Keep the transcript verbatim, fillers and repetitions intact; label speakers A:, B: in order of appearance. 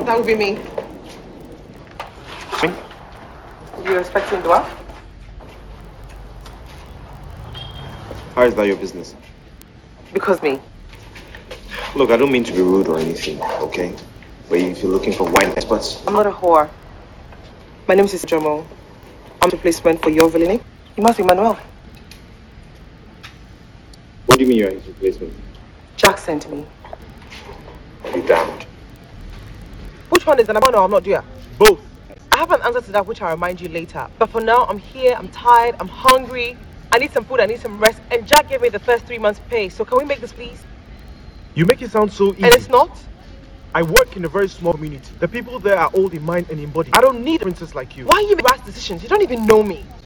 A: That would be me.
B: Me?
A: You're expecting Dua?
B: How is that your business?
A: Because me.
B: Look, I don't mean to be rude or anything, okay? But if you're looking for wine experts...
A: I'm not a whore. My name is Jomo. I'm a replacement for your villainy. You must be Manuel.
B: What do you mean you're his replacement?
A: Jack sent me.
B: I'll be damned.
A: Which one is an Amano or I'm not dear?
B: Both.
A: I have an answer to that which I'll remind you later. But for now, I'm here, I'm tired, I'm hungry. I need some food, I need some rest. And Jack gave me the first three months' pay. So can we make this, please?
C: You make it sound so easy.
A: And it's not?
C: I work in a very small community. The people there are old in mind and in body. I don't need a princess like you.
A: Why are you making rash decisions? You don't even know me.